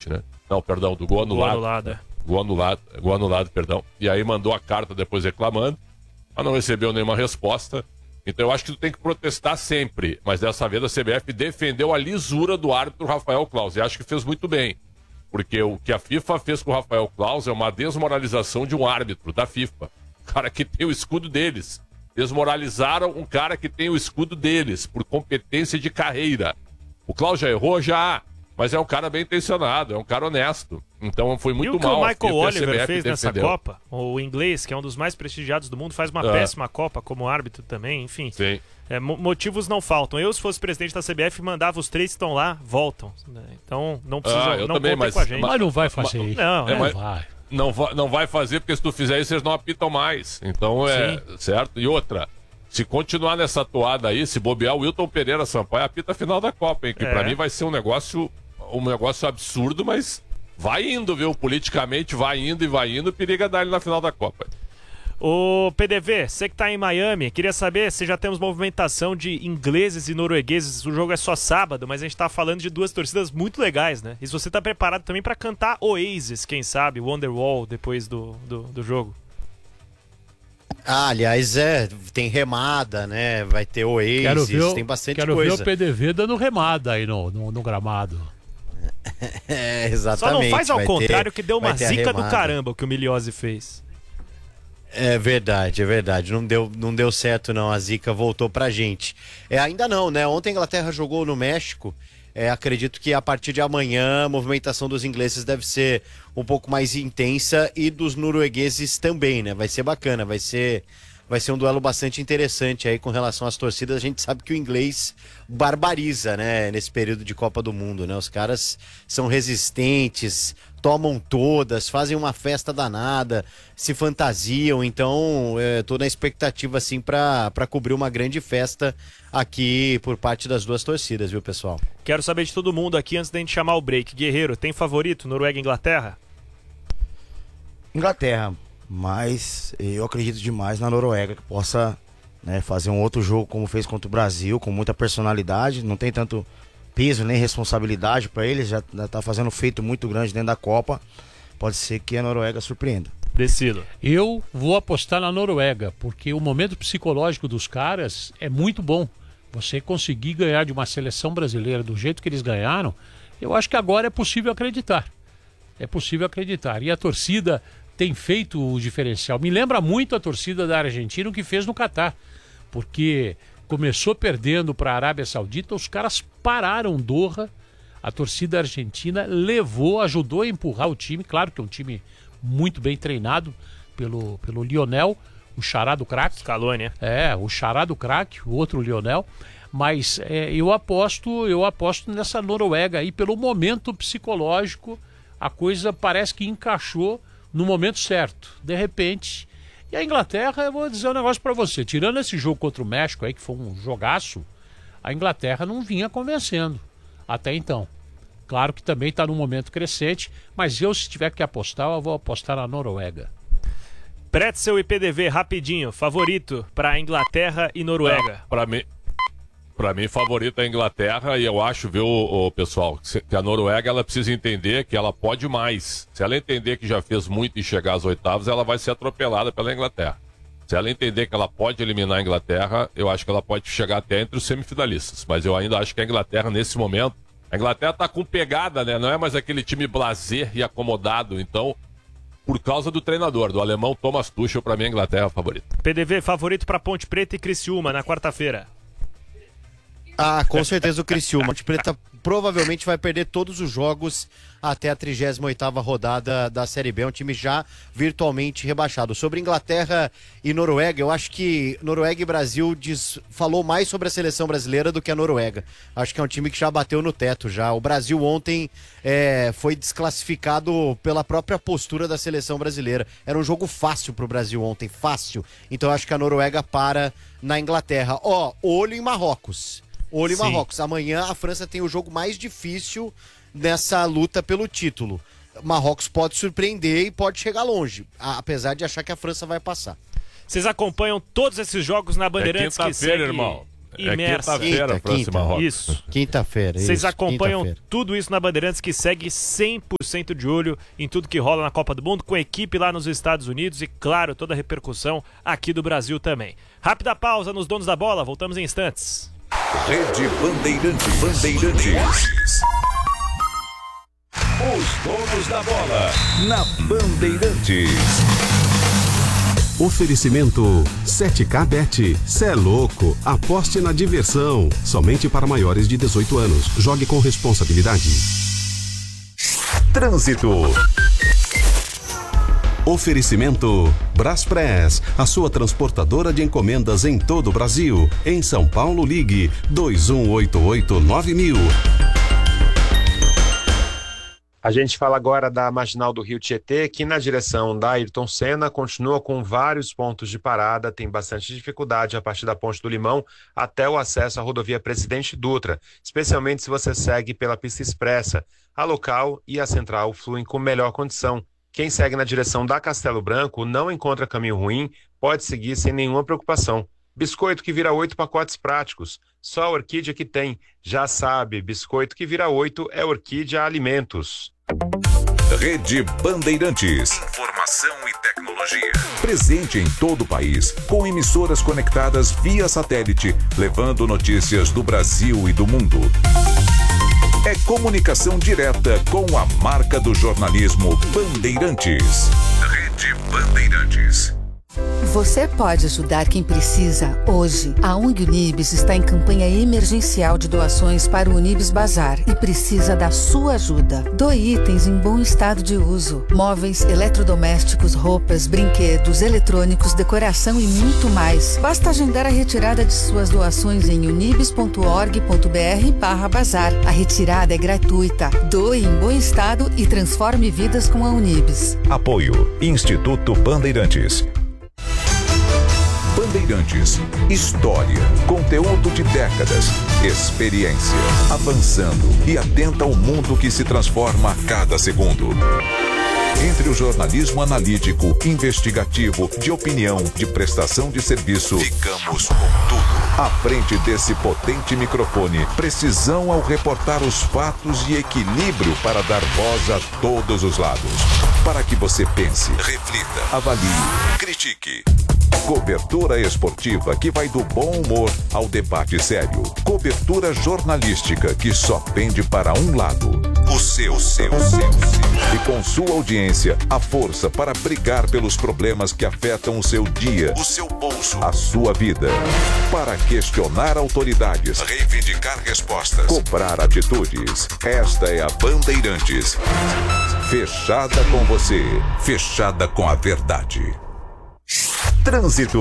pênalti, né? Não, perdão, do gol anulado. Gol anulado, perdão. E aí mandou a carta depois reclamando, mas não recebeu nenhuma resposta. Então eu acho que tu tem que protestar sempre. Mas dessa vez a CBF defendeu a lisura do árbitro Rafael Claus. E acho que fez muito bem. Porque o que a FIFA fez com o Rafael Claus é uma desmoralização de um árbitro da FIFA. O cara que tem o escudo deles. Desmoralizaram um cara que tem o escudo deles, por competência de carreira. O Claus já errou? Já. Mas é um cara bem intencionado, é um cara honesto. Então foi muito mal. E o que o Michael Oliver fez nessa Copa, o inglês, que é um dos mais prestigiados do mundo, faz uma péssima Copa como árbitro também, enfim. Sim. Motivos não faltam. Eu, se fosse presidente da CBF, mandava os 3 que estão lá, voltam. Então não precisa, não também, contem com a gente. Mas não vai fazer isso. Não vai fazer, porque se tu fizer isso, eles não apitam mais. Então certo? E outra, se continuar nessa toada aí, se bobear o Wilton Pereira Sampaio, apita a final da Copa, hein? Que pra mim vai ser um negócio absurdo, mas vai indo, viu? Politicamente vai indo, periga dar ele na final da Copa. Ô PDV, você que tá em Miami, queria saber se já temos movimentação de ingleses e noruegueses. O jogo é só sábado, mas a gente tá falando de 2 torcidas muito legais, né? E se você tá preparado também pra cantar Oasis, quem sabe, Wonderwall, depois do jogo. Aliás, tem remada, né? Vai ter Oasis, tem bastante coisa. Quero ver o PDV dando remada aí no gramado. Exatamente. Só não faz ao contrário, que deu uma zica do caramba o que o Miliose fez. É verdade. Não deu certo, não. A zica voltou pra gente. Ainda não, né? Ontem a Inglaterra jogou no México. Acredito que a partir de amanhã a movimentação dos ingleses deve ser um pouco mais intensa e dos noruegueses também, né? Vai ser bacana, vai ser um duelo bastante interessante aí com relação às torcidas. A gente sabe que o inglês barbariza, né? Nesse período de Copa do Mundo, né? Os caras são resistentes, tomam todas, fazem uma festa danada, se fantasiam. Então, tô na expectativa, assim, pra cobrir uma grande festa aqui por parte das duas torcidas, viu, pessoal? Quero saber de todo mundo aqui antes da gente chamar o break. Guerreiro, tem favorito? Noruega e Inglaterra? Inglaterra, mas eu acredito demais na Noruega, que possa, né, fazer um outro jogo como fez contra o Brasil, com muita personalidade. Não tem tanto peso nem responsabilidade para eles, já tá fazendo um feito muito grande dentro da Copa. Pode ser que a Noruega surpreenda. Decilo. Eu vou apostar na Noruega, porque o momento psicológico dos caras é muito bom. Você conseguir ganhar de uma seleção brasileira do jeito que eles ganharam, eu acho que agora é possível acreditar. E a torcida tem feito o diferencial. Me lembra muito a torcida da Argentina, o que fez no Catar. Porque começou perdendo para a Arábia Saudita, os caras pararam Doha, a torcida argentina ajudou a empurrar o time. Claro que é um time muito bem treinado pelo Lionel, o xará do craque. Scaloni, o xará do craque, o outro Lionel. Mas eu aposto nessa Noruega aí, pelo momento psicológico. A coisa parece que encaixou no momento certo. De repente. E a Inglaterra, eu vou dizer um negócio pra você. Tirando esse jogo contra o México aí, que foi um jogaço, a Inglaterra não vinha convencendo até então. Claro que também está num momento crescente, mas se tiver que apostar, eu vou apostar na Noruega. Pretzel e PDV, rapidinho. Favorito para Inglaterra e Noruega? Para mim, favorito é a Inglaterra, e eu acho, viu, pessoal, que a Noruega ela precisa entender que ela pode mais. Se ela entender que já fez muito e chegar às oitavas, ela vai ser atropelada pela Inglaterra. Se ela entender que ela pode eliminar a Inglaterra, eu acho que ela pode chegar até entre os semifinalistas. Mas eu ainda acho que a Inglaterra, nesse momento, a Inglaterra tá com pegada, né? Não é mais aquele time blasé e acomodado. Então, por causa do treinador, do alemão Thomas Tuchel, para mim a Inglaterra é a favorita. PDV, favorito para Ponte Preta e Criciúma na quarta-feira? Com certeza o Criciúma. A Ponte Preta provavelmente vai perder todos os jogos até a 38ª rodada da Série B. É um time já virtualmente rebaixado. Sobre Inglaterra e Noruega, eu acho que Noruega e Brasil falou mais sobre a seleção brasileira do que a Noruega. Acho que é um time que já bateu no teto já. O Brasil ontem foi desclassificado pela própria postura da seleção brasileira. Era um jogo fácil pro Brasil ontem, fácil. Então eu acho que a Noruega para na Inglaterra. Olho em Marrocos. Olho em Marrocos. Amanhã a França tem o jogo mais difícil nessa luta pelo título. Marrocos pode surpreender e pode chegar longe, apesar de achar que a França vai passar. Vocês acompanham todos esses jogos na Bandeirantes? É quinta-feira, irmão. imersa. Quinta-feira, a próxima roda. Isso. Quinta-feira. Vocês acompanham tudo isso na Bandeirantes, que segue 100% de olho em tudo que rola na Copa do Mundo, com a equipe lá nos Estados Unidos e, claro, toda a repercussão aqui do Brasil também. Rápida pausa nos Donos da Bola, voltamos em instantes. Rede Bandeirantes. Os Donos da Bola, na Bandeirantes. Oferecimento 7K Bet. Cê é louco. Aposte na diversão. Somente para maiores de 18 anos. Jogue com responsabilidade. Trânsito. Oferecimento Braspress, a sua transportadora de encomendas em todo o Brasil. Em São Paulo, ligue 2188-9000. A gente fala agora da Marginal do Rio Tietê, que na direção da Ayrton Senna continua com vários pontos de parada, tem bastante dificuldade a partir da Ponte do Limão até o acesso à rodovia Presidente Dutra, especialmente se você segue pela pista expressa. A local e a central fluem com melhor condição. Quem segue na direção da Castelo Branco não encontra caminho ruim, pode seguir sem nenhuma preocupação. Biscoito que vira 8 pacotes práticos. Só a Orquídea que tem. Já sabe, biscoito que vira 8 é Orquídea Alimentos. Rede Bandeirantes. Informação e tecnologia. Presente em todo o país, com emissoras conectadas via satélite, levando notícias do Brasil e do mundo. É comunicação direta com a marca do jornalismo Bandeirantes. Rede Bandeirantes. Você pode ajudar quem precisa hoje. A ONG Unibis está em campanha emergencial de doações para o Unibis Bazar e precisa da sua ajuda. Doe itens em bom estado de uso. Móveis, eletrodomésticos, roupas, brinquedos, eletrônicos, decoração e muito mais. Basta agendar a retirada de suas doações em unibis.org.br/bazar. A retirada é gratuita. Doe em bom estado e transforme vidas com a Unibis. Apoio Instituto Bandeirantes. Bandeirantes, história, conteúdo de décadas, experiência, avançando e atenta ao mundo que se transforma a cada segundo. Entre o jornalismo analítico, investigativo, de opinião, de prestação de serviço, ficamos com tudo. À frente desse potente microfone, precisão ao reportar os fatos e equilíbrio para dar voz a todos os lados. Para que você pense, reflita, avalie, critique. Cobertura esportiva que vai do bom humor ao debate sério. Cobertura jornalística que só pende para um lado. O seu. E com sua audiência, a força para brigar pelos problemas que afetam o seu dia, o seu bolso, a sua vida. Para questionar autoridades, reivindicar respostas, cobrar atitudes. Esta é a Bandeirantes. Fechada com você, fechada com a verdade. Trânsito.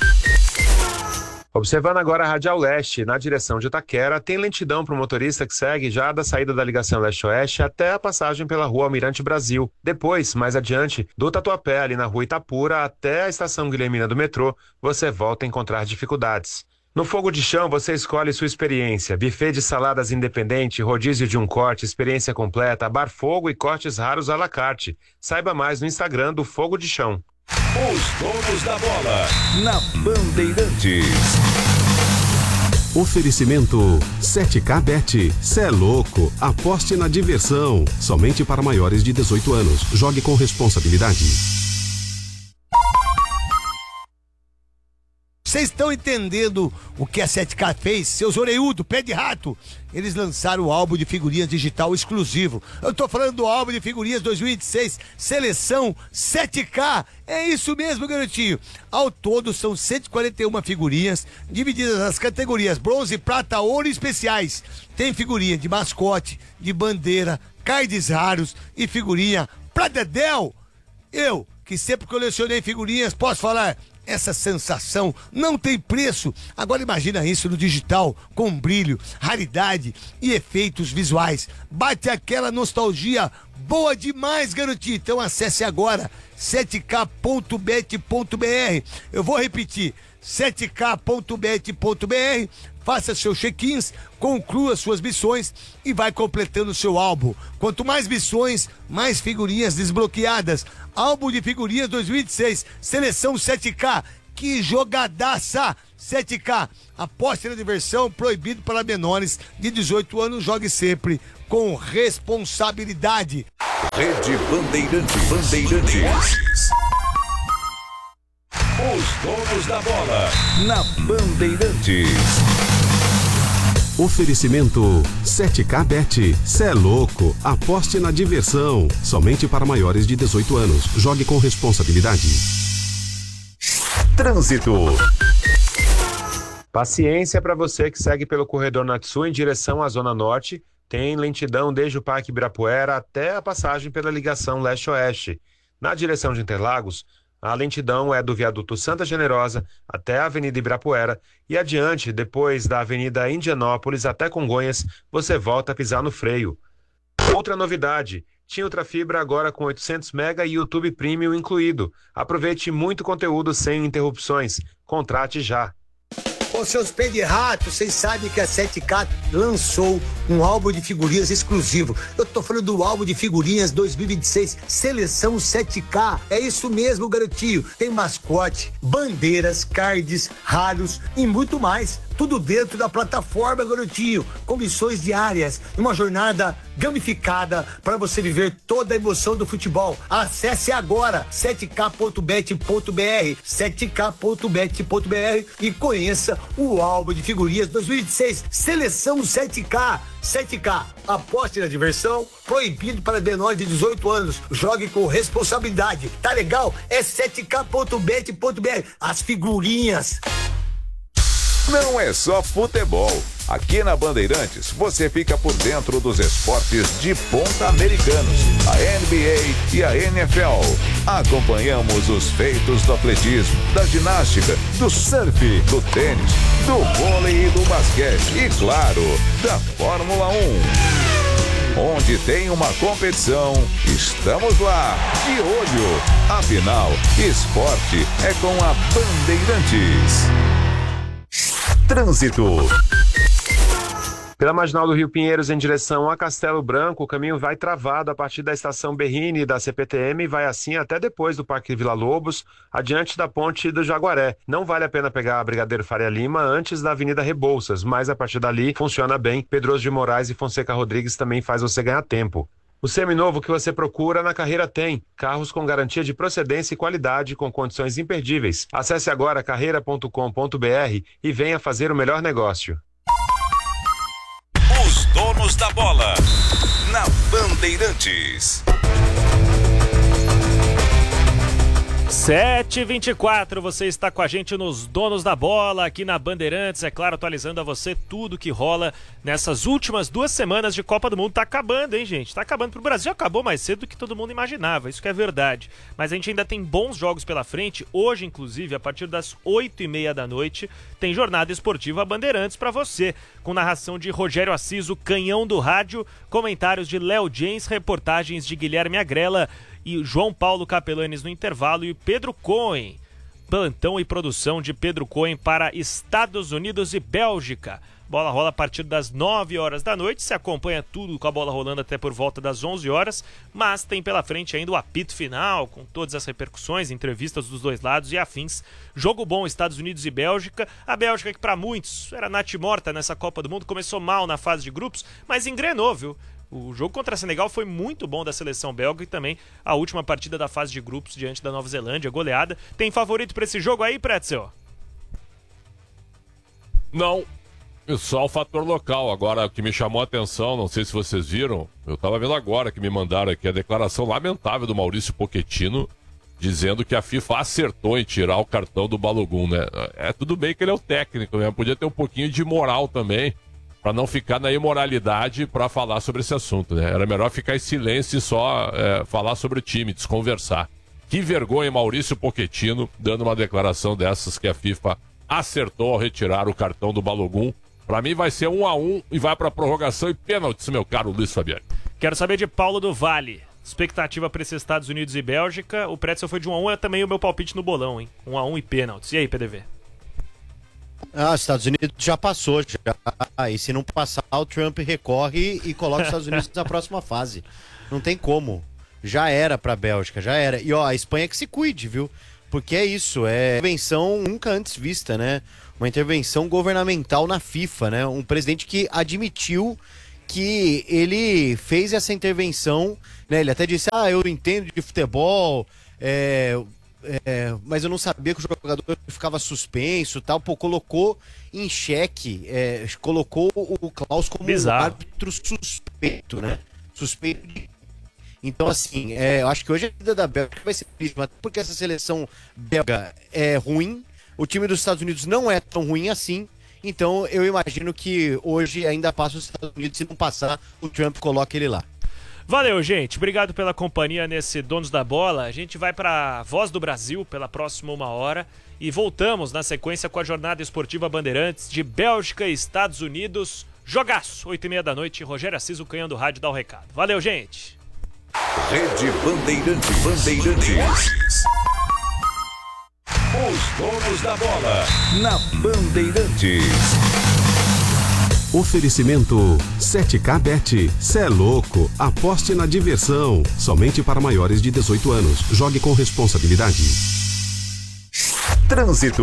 Observando agora a Radial Leste, na direção de Itaquera, tem lentidão para o motorista que segue já da saída da ligação leste-oeste até a passagem pela rua Almirante Brasil. Depois, mais adiante, do Tatuapé, ali na rua Itapura, até a estação Guilhermina do metrô, você volta a encontrar dificuldades. No Fogo de Chão, você escolhe sua experiência. Buffet de saladas independente, rodízio de um corte, experiência completa, bar fogo e cortes raros à la carte. Saiba mais no Instagram do Fogo de Chão. Os Donos da Bola, na Bandeirantes. Oferecimento 7K Bet. Cê é louco. Aposte na diversão. Somente para maiores de 18 anos. Jogue com responsabilidade. Vocês estão entendendo o que a 7K fez? Seus orelhudos, pé de rato. Eles lançaram o álbum de figurinhas digital exclusivo. Eu tô falando do álbum de figurinhas 2026, seleção 7K. É isso mesmo, garotinho. Ao todo são 141 figurinhas, divididas nas categorias bronze, prata, ouro e especiais. Tem figurinha de mascote, de bandeira, cards raros e figurinha pra dedéu. Eu, que sempre colecionei figurinhas, posso falar... Essa sensação não tem preço. Agora imagina isso no digital, com brilho, raridade e efeitos visuais. Bate aquela nostalgia boa demais, garotinho. Então acesse agora 7k.bet.br. Eu vou repetir, 7k.bet.br. Faça seus check-ins, conclua suas missões e vai completando seu álbum. Quanto mais missões, mais figurinhas desbloqueadas. Álbum de figurinhas 2026, seleção 7K. Que jogadaça! 7K, aposte na diversão, proibido para menores de 18 anos, jogue sempre com responsabilidade. Rede Bandeirantes. Os donos da bola na Bandeirantes. Oferecimento 7K Bet. Cê é louco. Aposte na diversão. Somente para maiores de 18 anos. Jogue com responsabilidade. Trânsito. Paciência para você que segue pelo corredor Norte-Sul em direção à Zona Norte. Tem lentidão desde o Parque Ibirapuera até a passagem pela ligação leste-oeste. Na direção de Interlagos, a lentidão é do viaduto Santa Generosa até a Avenida Ibirapuera e adiante, depois da Avenida Indianópolis até Congonhas, você volta a pisar no freio. Outra novidade, TIM Ultrafibra agora com 800 MB e YouTube Premium incluído. Aproveite muito conteúdo sem interrupções. Contrate já. Ô, seus pés de rato, vocês sabem que a 7K lançou um álbum de figurinhas exclusivo. Eu tô falando do álbum de figurinhas 2026, Seleção 7K. É isso mesmo, garotinho. Tem mascote, bandeiras, cards, raros e muito mais. Tudo dentro da plataforma, garotinho. Com missões diárias e uma jornada gamificada para você viver toda a emoção do futebol. Acesse agora 7k.bet.br 7k.bet.br e conheça o álbum de figurinhas 2026, Seleção 7K. 7K, aposte na diversão, proibido para menores de 18 anos. Jogue com responsabilidade. Tá legal? É 7k.bet.br. As figurinhas. Não é só futebol. Aqui na Bandeirantes você fica por dentro dos esportes de ponta americanos, a NBA e a NFL. Acompanhamos os feitos do atletismo, da ginástica, do surf, do tênis, do vôlei e do basquete e, claro, da Fórmula 1. Onde tem uma competição, estamos lá, de olho. Afinal, esporte é com a Bandeirantes. Trânsito. Pela Marginal do Rio Pinheiros em direção a Castelo Branco, o caminho vai travado a partir da estação Berrini da CPTM e vai assim até depois do Parque Vila Lobos, adiante da Ponte do Jaguaré. Não vale a pena pegar a Brigadeiro Faria Lima antes da Avenida Rebouças, mas a partir dali funciona bem. Pedroso de Moraes e Fonseca Rodrigues também faz você ganhar tempo. O seminovo que você procura na Carreira tem. Carros com garantia de procedência e qualidade com condições imperdíveis. Acesse agora carreira.com.br e venha fazer o melhor negócio. Os donos da bola na Bandeirantes. 7h24, você está com a gente nos Donos da Bola, aqui na Bandeirantes, é claro, atualizando a você tudo que rola nessas últimas 2 semanas de Copa do Mundo. Tá acabando, hein, gente? Tá acabando pro Brasil, acabou mais cedo do que todo mundo imaginava, isso que é verdade. Mas a gente ainda tem bons jogos pela frente. Hoje, inclusive, a partir das 8h30 da noite, tem jornada esportiva Bandeirantes pra você, com narração de Rogério Assis, o canhão do rádio, comentários de Léo James, reportagens de Guilherme Agrela e João Paulo Capelanes no intervalo e Pedro Cohen. Plantão e produção de Pedro Cohen para Estados Unidos e Bélgica. Bola rola a partir das 9 horas da noite. Se acompanha tudo com a bola rolando até por volta das 11 horas. Mas tem pela frente ainda o apito final, com todas as repercussões, entrevistas dos dois lados e afins. Jogo bom, Estados Unidos e Bélgica. A Bélgica, que para muitos era natimorta nessa Copa do Mundo, começou mal na fase de grupos, mas engrenou, viu? O jogo contra a Senegal foi muito bom da seleção belga e também a última partida da fase de grupos diante da Nova Zelândia, goleada. Tem favorito pra esse jogo aí, Pretzel? Não, só o fator local. Agora, o que me chamou a atenção, não sei se vocês viram, eu tava vendo agora que me mandaram aqui a declaração lamentável do Maurício Pochettino, dizendo que a FIFA acertou em tirar o cartão do Balogun, né? É tudo bem que ele é o técnico, né? Podia ter um pouquinho de moral também, para não ficar na imoralidade para falar sobre esse assunto, né? Era melhor ficar em silêncio e só falar sobre o time, desconversar. Que vergonha, Maurício Pochettino, dando uma declaração dessas que a FIFA acertou ao retirar o cartão do Balogun. Para mim vai ser 1-1 e vai para prorrogação e pênaltis, meu caro Luiz Fabiano. Quero saber de Paulo do Vale. Expectativa para esses Estados Unidos e Bélgica. O Pretzel foi de 1-1, é também o meu palpite no bolão, hein? 1-1 e pênaltis. E aí, PDV? Os Estados Unidos já passou, e se não passar, o Trump recorre e coloca os Estados Unidos na próxima fase. Não tem como. Já era pra Bélgica, já era. E ó, a Espanha que se cuide, viu? porque é isso, é intervenção nunca antes vista, né? Uma intervenção governamental na FIFA, né? Um presidente que admitiu que ele fez essa intervenção, né? Ele até disse, eu entendo de futebol, mas eu não sabia que o jogador ficava suspenso e tal. Pô, colocou em xeque, colocou o Klaus como um árbitro suspeito, né? Suspeito de... Então, assim, eu acho que hoje a vida da Bélgica vai ser triste, mas porque essa seleção belga é ruim, o time dos Estados Unidos não é tão ruim assim, então eu imagino que hoje ainda passa os Estados Unidos, se não passar, o Trump coloca ele lá. Valeu, gente. Obrigado pela companhia nesse Donos da Bola. A gente vai para Voz do Brasil pela próxima 1 hora e voltamos na sequência com a jornada esportiva Bandeirantes de Bélgica e Estados Unidos. Jogaço, 8h30 da noite. Rogério Assis, o canhão do rádio, dá o recado. Valeu, gente. Rede Bandeirantes. Os donos da bola na Bandeirantes. Oferecimento 7K Bet. Cê é louco. Aposte na diversão. Somente para maiores de 18 anos. Jogue com responsabilidade. Trânsito.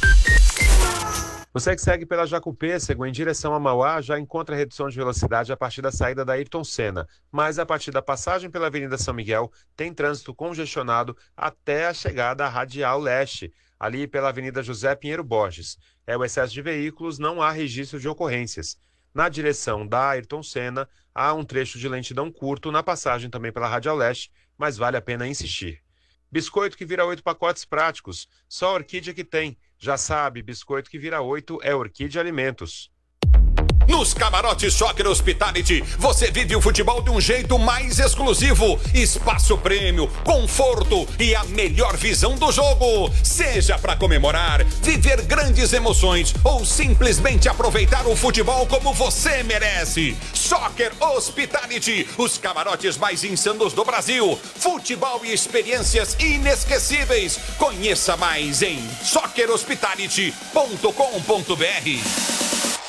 Você que segue pela Jacupêssego em direção a Mauá já encontra redução de velocidade a partir da saída da Ayrton Senna, mas a partir da passagem pela Avenida São Miguel tem trânsito congestionado até a chegada à Radial Leste, ali pela Avenida José Pinheiro Borges. É o excesso de veículos, não há registro de ocorrências. Na direção da Ayrton Senna, há um trecho de lentidão curto na passagem também pela Radial Leste, mas vale a pena insistir. Biscoito que vira 8 pacotes práticos, só a Orquídea que tem. Já sabe, biscoito que vira 8 é Orquídea Alimentos. Nos camarotes Soccer Hospitality, você vive o futebol de um jeito mais exclusivo. Espaço prêmio, conforto e a melhor visão do jogo. Seja para comemorar, viver grandes emoções ou simplesmente aproveitar o futebol como você merece. Soccer Hospitality, os camarotes mais insanos do Brasil. Futebol e experiências inesquecíveis. Conheça mais em soccerhospitality.com.br.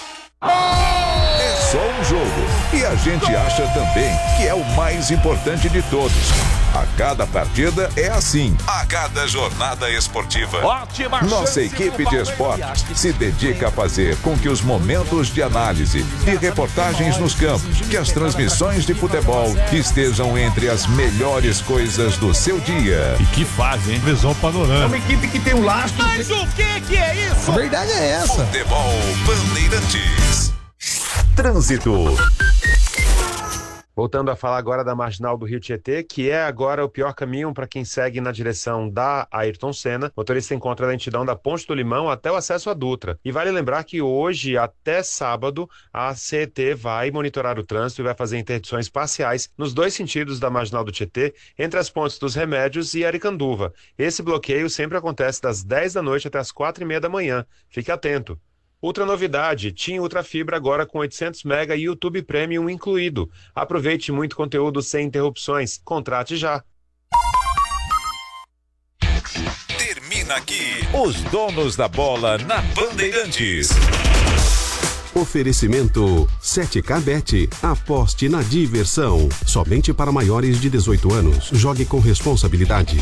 É só um jogo e a gente acha também que é o mais importante de todos. A cada partida é assim, a cada jornada esportiva. Ótima Nossa equipe de esportes se dedica a fazer com que os momentos de análise, de reportagens nos campos, que as transmissões de futebol estejam entre as melhores coisas do seu dia. E que fazem, hein? Visão panorâmica. É uma equipe que tem um lastro. Mas o que é isso? A verdade é essa. Futebol Bandeirantes. Trânsito. Voltando a falar agora da Marginal do Rio Tietê, que é agora o pior caminho para quem segue na direção da Ayrton Senna. O motorista encontra a lentidão da Ponte do Limão até o acesso à Dutra. E vale lembrar que hoje, até sábado, a CET vai monitorar o trânsito e vai fazer interdições parciais nos dois sentidos da Marginal do Tietê, entre as pontes dos Remédios e Aricanduva. Esse bloqueio sempre acontece das 10 da noite até as 4h30 da manhã. Fique atento. Outra novidade, TIM Ultra Fibra agora com 800 MB e YouTube Premium incluído. Aproveite muito conteúdo sem interrupções. Contrate já. Termina aqui os donos da bola na Bandeirantes. Oferecimento 7K Bet. Aposte na diversão. Somente para maiores de 18 anos. Jogue com responsabilidade.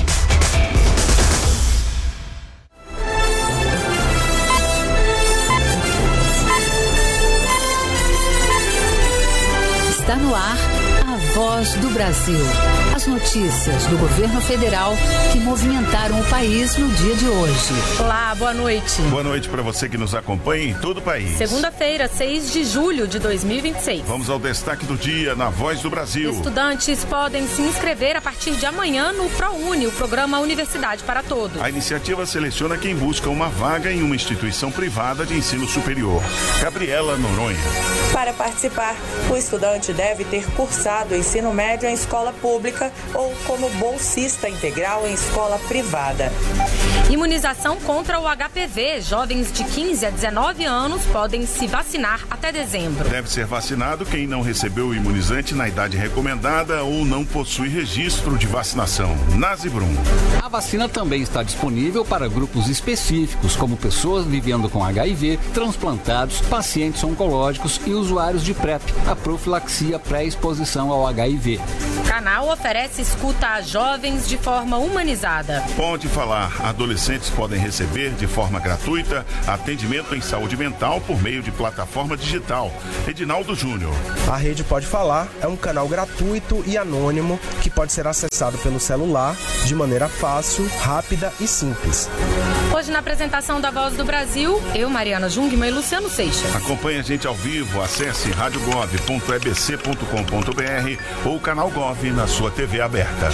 Está no ar a Voz do Brasil. As notícias do governo federal que movimentaram o país no dia de hoje. Olá, boa noite. Boa noite para você que nos acompanha em todo o país. Segunda-feira, 6 de julho de 2026. Vamos ao destaque do dia na Voz do Brasil. Estudantes podem se inscrever a partir de amanhã no ProUni, o programa Universidade para Todos. A iniciativa seleciona quem busca uma vaga em uma instituição privada de ensino superior. Gabriela Noronha. Para participar, o estudante deve ter cursado ensino médio em escola pública ou como bolsista integral em escola privada. Imunização contra o HPV. Jovens de 15 a 19 anos podem se vacinar até dezembro. Deve ser vacinado quem não recebeu o imunizante na idade recomendada ou não possui registro de vacinação. Nazibrum. A vacina também está disponível para grupos específicos, como pessoas vivendo com HIV, transplantados, pacientes oncológicos e usuários de PrEP, a profilaxia pré-exposição ao HIV. TV. O canal oferece escuta a jovens de forma humanizada. Pode Falar. Adolescentes podem receber de forma gratuita atendimento em saúde mental por meio de plataforma digital. Edinaldo Júnior. A Rede Pode Falar é um canal gratuito e anônimo que pode ser acessado pelo celular de maneira fácil, rápida e simples. Hoje na apresentação da Voz do Brasil, eu, Mariana Jungmann e Luciano Seixas. Acompanhe a gente ao vivo, acesse radiogov.ebc.com.br ou o canal Gov na sua TV aberta.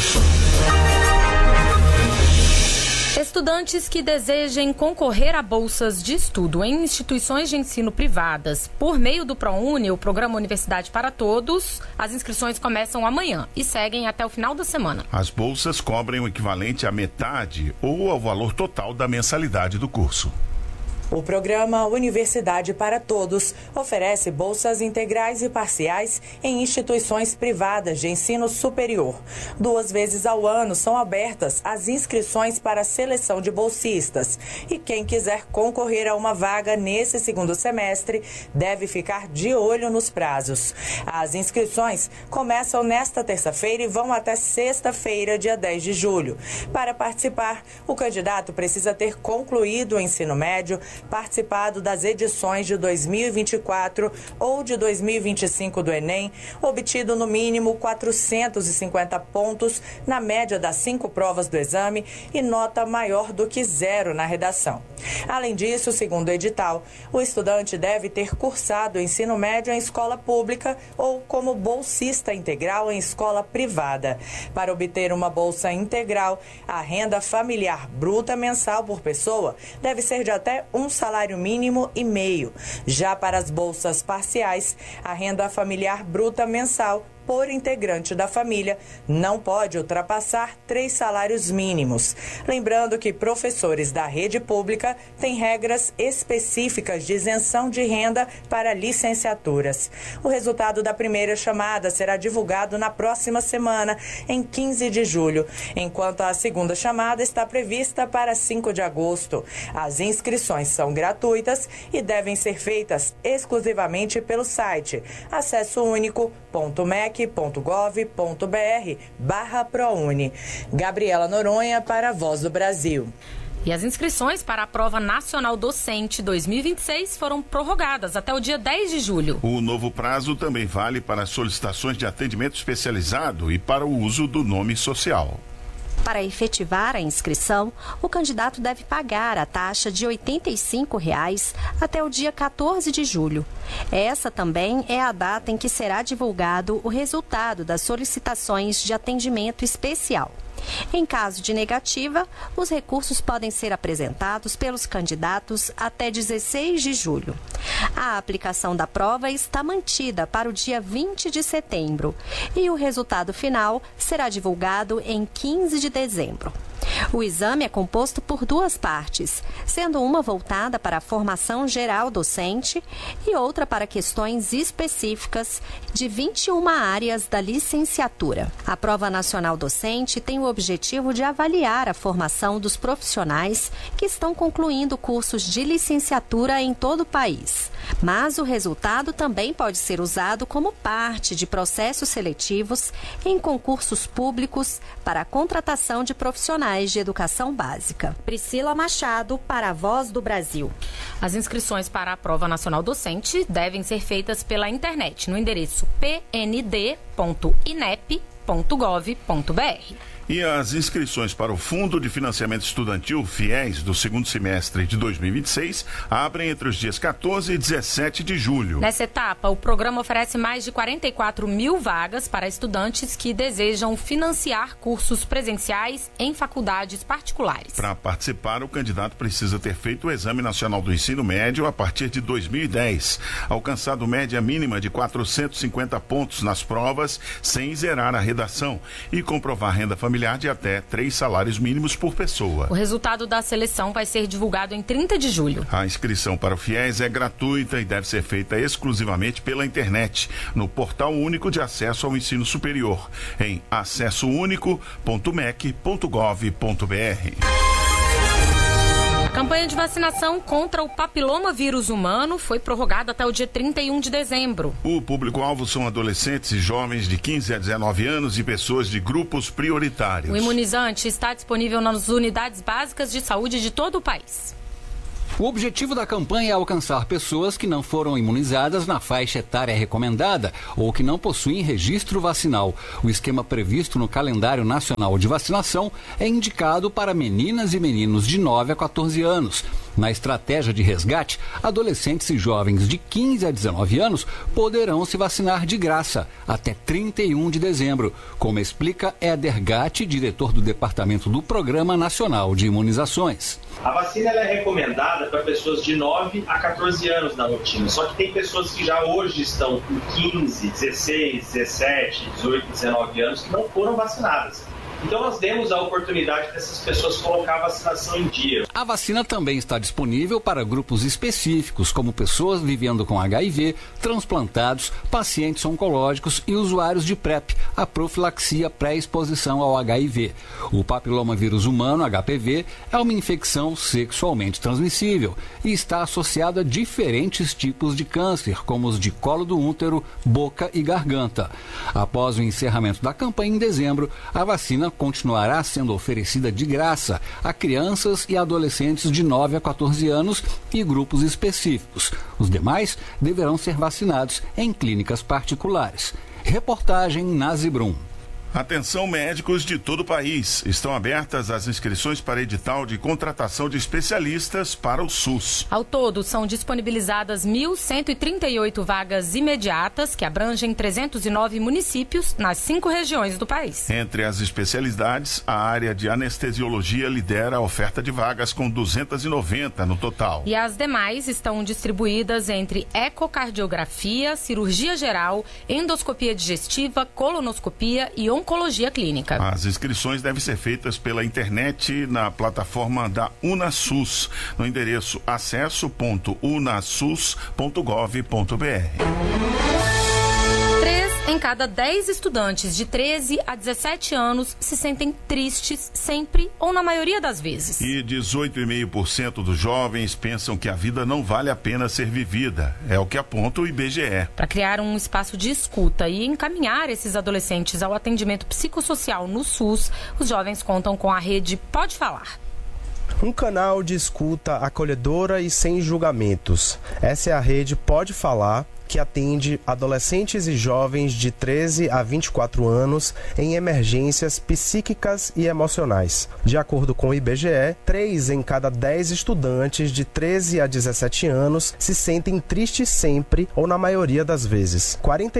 Estudantes que desejem concorrer a bolsas de estudo em instituições de ensino privadas por meio do ProUni, o Programa Universidade para Todos, as inscrições começam amanhã e seguem até o final da semana. As bolsas cobrem o equivalente à metade ou ao valor total da mensalidade do curso. O programa Universidade para Todos oferece bolsas integrais e parciais em instituições privadas de ensino superior. 2 vezes ao ano são abertas as inscrições para a seleção de bolsistas. E quem quiser concorrer a uma vaga nesse segundo semestre deve ficar de olho nos prazos. As inscrições começam nesta terça-feira e vão até sexta-feira, dia 10 de julho. Para participar, o candidato precisa ter concluído o ensino médio, participado das edições de 2024 ou de 2025 do Enem, obtido no mínimo 450 pontos na média das 5 provas do exame e nota maior do que 0 na redação. Além disso, segundo o edital, o estudante deve ter cursado o ensino médio em escola pública ou como bolsista integral em escola privada. Para obter uma bolsa integral, a renda familiar bruta mensal por pessoa deve ser de até um salário mínimo e meio. Já para as bolsas parciais, a renda familiar bruta mensal por integrante da família não pode ultrapassar 3 salários mínimos. Lembrando que professores da rede pública têm regras específicas de isenção de renda para licenciaturas. O resultado da primeira chamada será divulgado na próxima semana, em 15 de julho, enquanto a segunda chamada está prevista para 5 de agosto. As inscrições são gratuitas e devem ser feitas exclusivamente pelo site acessounico.mec.gov.br/ProUni. Gabriela Noronha para a Voz do Brasil. E as inscrições para a Prova Nacional Docente 2026 foram prorrogadas até o dia 10 de julho. O novo prazo também vale para solicitações de atendimento especializado e para o uso do nome social. Para efetivar a inscrição, o candidato deve pagar a taxa de R$ 85 até o dia 14 de julho. Essa também é a data em que será divulgado o resultado das solicitações de atendimento especial. Em caso de negativa, os recursos podem ser apresentados pelos candidatos até 16 de julho. A aplicação da prova está mantida para o dia 20 de setembro e o resultado final será divulgado em 15 de dezembro. O exame é composto por 2 partes, sendo uma voltada para a formação geral docente e outra para questões específicas de 21 áreas da licenciatura. A Prova Nacional Docente tem o objetivo de avaliar a formação dos profissionais que estão concluindo cursos de licenciatura em todo o país. Mas o resultado também pode ser usado como parte de processos seletivos em concursos públicos para a contratação de profissionais de educação básica. Priscila Machado para a Voz do Brasil. As inscrições para a Prova Nacional Docente devem ser feitas pela internet no endereço pnd.inep.gov.br. E as inscrições para o Fundo de Financiamento Estudantil FIES do segundo semestre de 2026 abrem entre os dias 14 e 17 de julho. Nessa etapa, o programa oferece mais de 44 mil vagas para estudantes que desejam financiar cursos presenciais em faculdades particulares. Para participar, o candidato precisa ter feito o Exame Nacional do Ensino Médio a partir de 2010, alcançado média mínima de 450 pontos nas provas, sem zerar a redação, e comprovar renda familiar de até 3 salários mínimos por pessoa. O resultado da seleção vai ser divulgado em 30 de julho. A inscrição para o FIES é gratuita e deve ser feita exclusivamente pela internet, no Portal Único de Acesso ao Ensino Superior, em acessounico.mec.gov.br. campanha de vacinação contra o papiloma vírus humano foi prorrogada até o dia 31 de dezembro. O público-alvo são adolescentes e jovens de 15 a 19 anos e pessoas de grupos prioritários. O imunizante está disponível nas unidades básicas de saúde de todo o país. O objetivo da campanha é alcançar pessoas que não foram imunizadas na faixa etária recomendada ou que não possuem registro vacinal. O esquema previsto no calendário nacional de vacinação é indicado para meninas e meninos de 9 a 14 anos. Na estratégia de resgate, adolescentes e jovens de 15 a 19 anos poderão se vacinar de graça até 31 de dezembro, como explica Éder Gatti, diretor do Departamento do Programa Nacional de Imunizações. A vacina ela é recomendada para pessoas de 9 a 14 anos na rotina, só que tem pessoas que já hoje estão com 15, 16, 17, 18, 19 anos que não foram vacinadas. Então nós demos a oportunidade dessas pessoas colocar a vacinação em dia. A vacina também está disponível para grupos específicos, como pessoas vivendo com HIV, transplantados, pacientes oncológicos e usuários de PrEP, a profilaxia pré-exposição ao HIV. O papilomavírus humano, HPV, é uma infecção sexualmente transmissível e está associado a diferentes tipos de câncer, como os de colo do útero, boca e garganta. Após o encerramento da campanha em dezembro, a vacina continuará sendo oferecida de graça a crianças e adolescentes de 9 a 14 anos e grupos específicos. Os demais deverão ser vacinados em clínicas particulares. Reportagem Nazi Brum. Atenção, médicos de todo o país. Estão abertas as inscrições para edital de contratação de especialistas para o SUS. Ao todo, são disponibilizadas 1.138 vagas imediatas, que abrangem 309 municípios nas 5 regiões do país. Entre as especialidades, a área de anestesiologia lidera a oferta de vagas com 290 no total. E as demais estão distribuídas entre ecocardiografia, cirurgia geral, endoscopia digestiva, colonoscopia e oncologia clínica. As inscrições devem ser feitas pela internet na plataforma da UnaSUS, no endereço acesso.unasus.gov.br. 3 em cada 10 estudantes de 13 a 17 anos se sentem tristes sempre ou na maioria das vezes. E 18,5% dos jovens pensam que a vida não vale a pena ser vivida. É o que aponta o IBGE. Para criar um espaço de escuta e encaminhar esses adolescentes ao atendimento psicossocial no SUS, os jovens contam com a rede Pode Falar. Um canal de escuta acolhedora e sem julgamentos. Essa é a rede Pode Falar, que atende adolescentes e jovens de 13 a 24 anos em emergências psíquicas e emocionais. De acordo com o IBGE, 3 em cada 10 estudantes de 13 a 17 anos se sentem tristes sempre ou na maioria das vezes.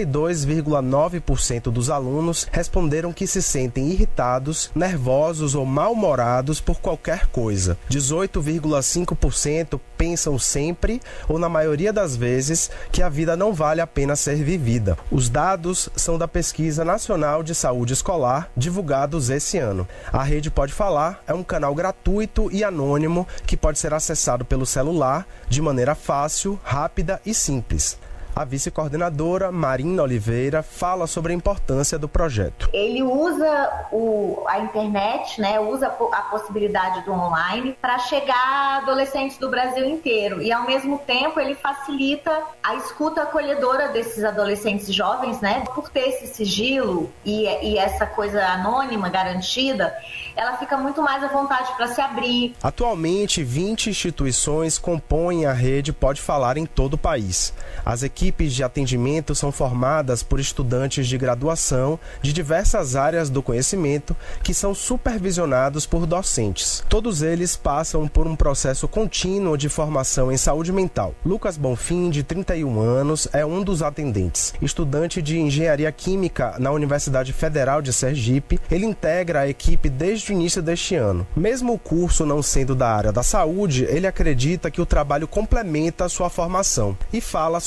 42,9% dos alunos responderam que se sentem irritados, nervosos ou mal-humorados por qualquer coisa. 18,5% pensam sempre ou na maioria das vezes que a vida não vale a pena ser vivida. Os dados são da Pesquisa Nacional de Saúde Escolar, divulgados esse ano. A Rede Pode Falar é um canal gratuito e anônimo que pode ser acessado pelo celular de maneira fácil, rápida e simples. A vice-coordenadora Marina Oliveira fala sobre a importância do projeto. Ele usa a internet, né, usa a possibilidade do online para chegar a adolescentes do Brasil inteiro e, ao mesmo tempo, ele facilita a escuta acolhedora desses adolescentes jovens, né? Por ter esse sigilo e essa coisa anônima garantida, ela fica muito mais à vontade para se abrir. Atualmente, 20 instituições compõem a rede Pode Falar em todo o país. As equipes de atendimento são formadas por estudantes de graduação de diversas áreas do conhecimento que são supervisionados por docentes. Todos eles passam por um processo contínuo de formação em saúde mental. Lucas Bonfim, de 31 anos, é um dos atendentes. Estudante de engenharia química na Universidade Federal de Sergipe, ele integra a equipe desde o início deste ano. Mesmo o curso não sendo da área da saúde, ele acredita que o trabalho complementa a sua formação e fala sobre a importância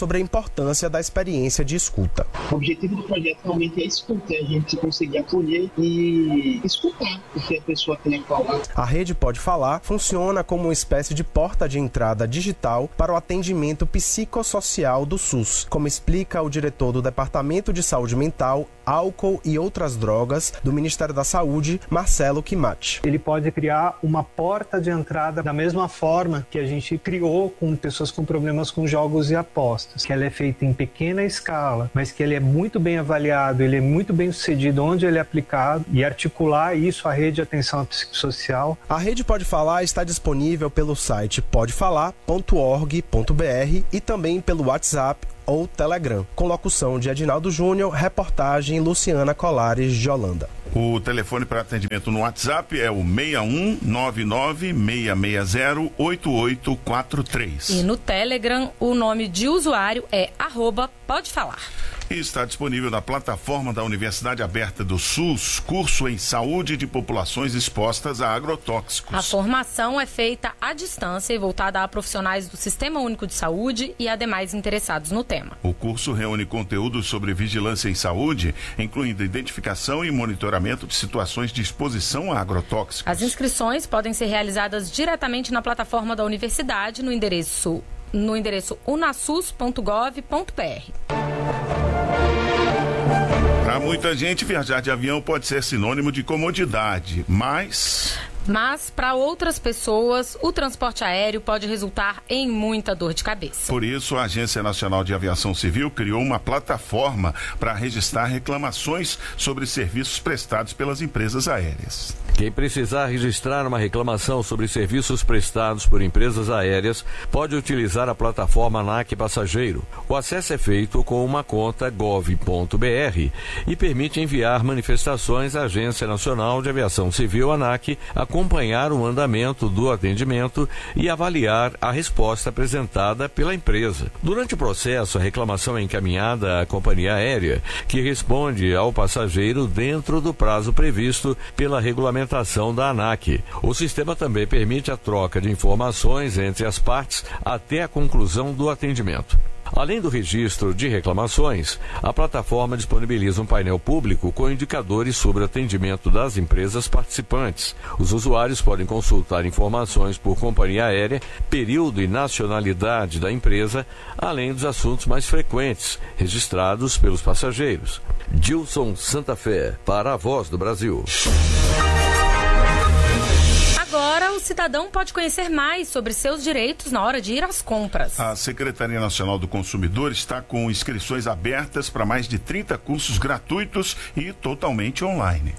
importância da experiência de escuta. O objetivo do projeto realmente é escutar, a gente conseguir acolher e escutar o que a pessoa tem a falar. A Rede Pode Falar funciona como uma espécie de porta de entrada digital para o atendimento psicossocial do SUS, como explica o diretor do Departamento de Saúde Mental, Álcool e Outras Drogas do Ministério da Saúde, Marcelo Quimati. Ele pode criar uma porta de entrada da mesma forma que a gente criou com pessoas com problemas com jogos e apostas, que ela é feita em pequena escala, mas que ele é muito bem avaliado, ele é muito bem sucedido onde ele é aplicado, e articular isso à rede de atenção psicossocial. A Rede Pode Falar está disponível pelo site podefalar.org.br e também pelo WhatsApp ou Telegram, com locução de Edinaldo Júnior, reportagem Luciana Colares de Holanda. O telefone para atendimento no WhatsApp é o 6199-660-8843. E no Telegram, o nome de usuário é @podefalar. E está disponível na plataforma da Universidade Aberta do SUS, curso em Saúde de Populações Expostas a Agrotóxicos. A formação é feita à distância e voltada a profissionais do Sistema Único de Saúde e a demais interessados no tema. O curso reúne conteúdos sobre vigilância em saúde, incluindo identificação e monitoramento de situações de exposição a agrotóxicos. As inscrições podem ser realizadas diretamente na plataforma da universidade no endereço unasus.gov.br. Para muita gente, viajar de avião pode ser sinônimo de comodidade, mas para outras pessoas, o transporte aéreo pode resultar em muita dor de cabeça. Por isso, a Agência Nacional de Aviação Civil criou uma plataforma para registrar reclamações sobre serviços prestados pelas empresas aéreas. Quem precisar registrar uma reclamação sobre serviços prestados por empresas aéreas pode utilizar a plataforma ANAC Passageiro. O acesso é feito com uma conta gov.br e permite enviar manifestações à Agência Nacional de Aviação Civil, ANAC, acompanhar o andamento do atendimento e avaliar a resposta apresentada pela empresa. Durante o processo, a reclamação é encaminhada à companhia aérea, que responde ao passageiro dentro do prazo previsto pela regulamentação da ANAC. O sistema também permite a troca de informações entre as partes até a conclusão do atendimento. Além do registro de reclamações, a plataforma disponibiliza um painel público com indicadores sobre o atendimento das empresas participantes. Os usuários podem consultar informações por companhia aérea, período e nacionalidade da empresa, além dos assuntos mais frequentes, registrados pelos passageiros. Gilson Santa Fé, para a Voz do Brasil. Agora, o cidadão pode conhecer mais sobre seus direitos na hora de ir às compras. A Secretaria Nacional do Consumidor está com inscrições abertas para mais de 30 cursos gratuitos e totalmente online.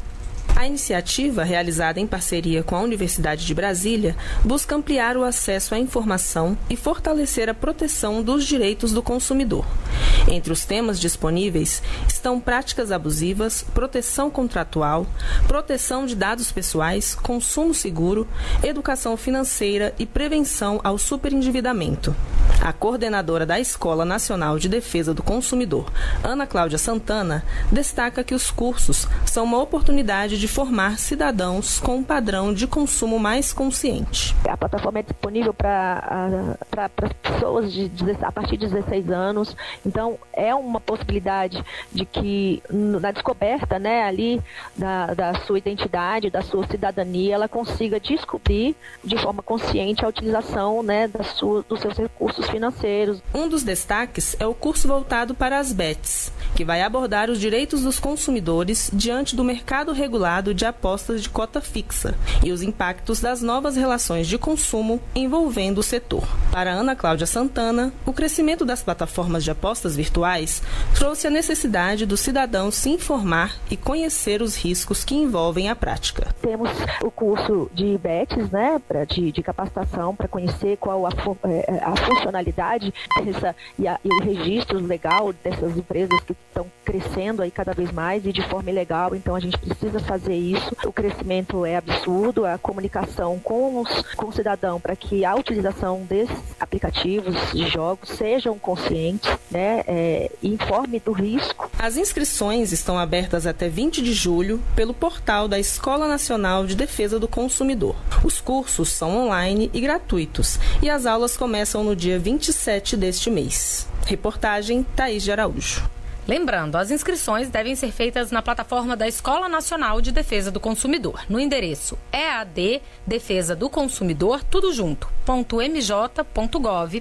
A iniciativa, realizada em parceria com a Universidade de Brasília, busca ampliar o acesso à informação e fortalecer a proteção dos direitos do consumidor. Entre os temas disponíveis estão práticas abusivas, proteção contratual, proteção de dados pessoais, consumo seguro, educação financeira e prevenção ao superendividamento. A coordenadora da Escola Nacional de Defesa do Consumidor, Ana Cláudia Santana, destaca que os cursos são uma oportunidade de formar cidadãos com um padrão de consumo mais consciente. A plataforma é disponível para pessoas a partir de 16 anos, então é uma possibilidade de que na descoberta, né, ali da sua identidade, da sua cidadania, ela consiga descobrir de forma consciente a utilização, né, dos seus recursos financeiros. Um dos destaques é o curso voltado para as bets, que vai abordar os direitos dos consumidores diante do mercado regulado de apostas de cota fixa e os impactos das novas relações de consumo envolvendo o setor. Para Ana Cláudia Santana, o crescimento das plataformas de apostas virtuais trouxe a necessidade do cidadão se informar e conhecer os riscos que envolvem a prática. Temos o curso de bets, né, de capacitação para conhecer qual a funcionalidade e o registro legal dessas empresas que estão crescendo aí cada vez mais e de forma ilegal, então a gente precisa fazer isso. O crescimento é absurdo, a comunicação com o cidadão para que a utilização desses aplicativos de jogos sejam conscientes, né, e informe do risco. As inscrições estão abertas até 20 de julho pelo portal da Escola Nacional de Defesa do Consumidor. Os cursos são online e gratuitos e as aulas começam no dia 27 deste mês. Reportagem Thaís de Araújo. Lembrando, as inscrições devem ser feitas na plataforma da Escola Nacional de Defesa do Consumidor, no endereço EAD Defesa do Consumidor, tudo junto, .mj.gov.br.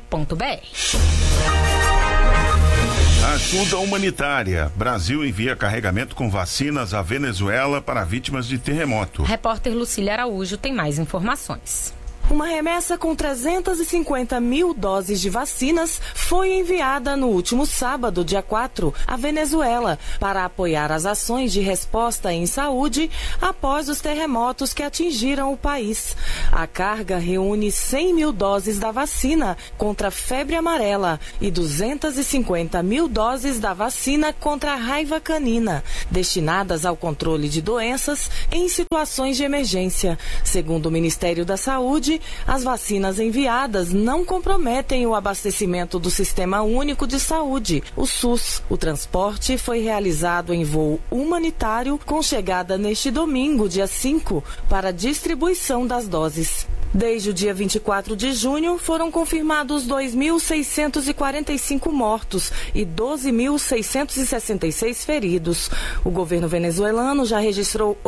Ajuda humanitária. Brasil envia carregamento com vacinas à Venezuela para vítimas de terremoto. Repórter Lucília Araújo tem mais informações. Uma remessa com 350 mil doses de vacinas foi enviada no último sábado, dia 4, à Venezuela, para apoiar as ações de resposta em saúde após os terremotos que atingiram o país. A carga reúne 100 mil doses da vacina contra a febre amarela e 250 mil doses da vacina contra a raiva canina, destinadas ao controle de doenças em situações de emergência. Segundo o Ministério da Saúde, as vacinas enviadas não comprometem o abastecimento do Sistema Único de Saúde, o SUS. O transporte foi realizado em voo humanitário com chegada neste domingo, dia 5, para distribuição das doses. Desde o dia 24 de junho, foram confirmados 2.645 mortos e 12.666 feridos. O governo venezuelano já registrou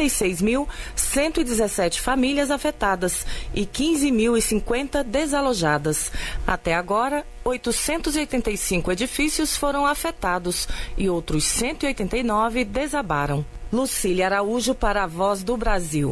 86.117 famílias afetadas e 15.050 desalojadas. Até agora, 885 edifícios foram afetados e outros 189 desabaram. Lucília Araújo para a Voz do Brasil.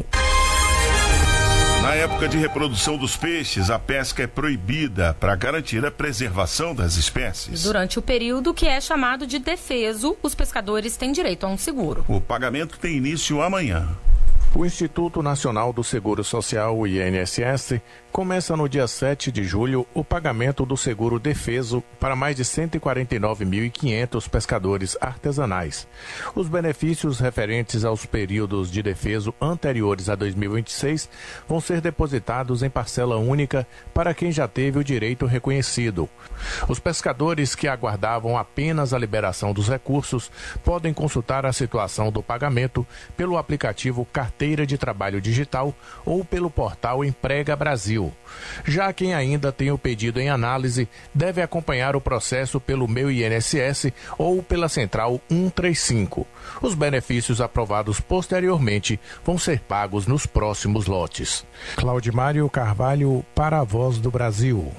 Na época de reprodução dos peixes, a pesca é proibida para garantir a preservação das espécies. Durante o período que é chamado de defeso, os pescadores têm direito a um seguro. O pagamento tem início amanhã. O Instituto Nacional do Seguro Social, o INSS, começa no dia 7 de julho o pagamento do seguro defeso para mais de 149.500 pescadores artesanais. Os benefícios referentes aos períodos de defeso anteriores a 2026 vão ser depositados em parcela única para quem já teve o direito reconhecido. Os pescadores que aguardavam apenas a liberação dos recursos podem consultar a situação do pagamento pelo aplicativo Carteira de Trabalho Digital ou pelo portal Emprega Brasil. Já quem ainda tem o pedido em análise deve acompanhar o processo pelo Meu INSS ou pela Central 135. Os benefícios aprovados posteriormente vão ser pagos nos próximos lotes. Claudimário Carvalho para a Voz do Brasil.